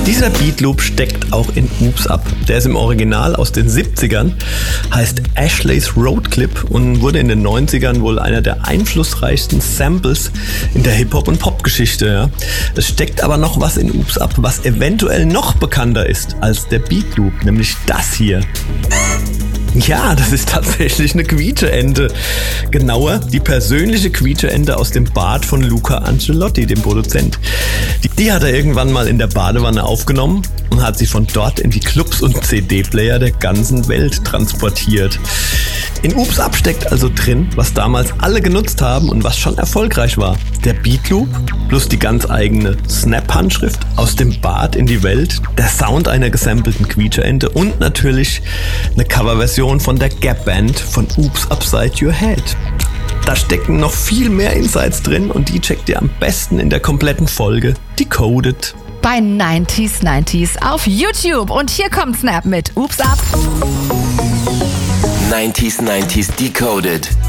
Dieser Beatloop steckt auch in Oops Up. Der ist im Original aus den 70ern, heißt Ashley's Road Clip und wurde in den 90ern wohl einer der einflussreichsten Samples in der Hip-Hop- und Pop-Geschichte. Ja. Es steckt aber noch was in Oops Up, was eventuell noch bekannter ist als der Beatloop, nämlich das hier. Ja, das ist tatsächlich eine Quietscheente. Genauer, die persönliche Quietscheente aus dem Bad von Luca Ancelotti, dem Produzent. Die hat er irgendwann mal in der Badewanne aufgenommen und hat sie von dort in die Clubs und CD-Player der ganzen Welt transportiert. In Oops Up steckt also drin, was damals alle genutzt haben und was schon erfolgreich war. Der Beatloop plus die ganz eigene Snap-Handschrift aus dem Bad in die Welt, der Sound einer gesampelten Quietscheente und natürlich eine Coverversion von der Gap-Band von Oops Upside Your Head. Da stecken noch viel mehr Insights drin und die checkt ihr am besten in der kompletten Folge Decoded. Bei 90s auf YouTube. Und hier kommt Snap mit Oops Up. 90s Decoded.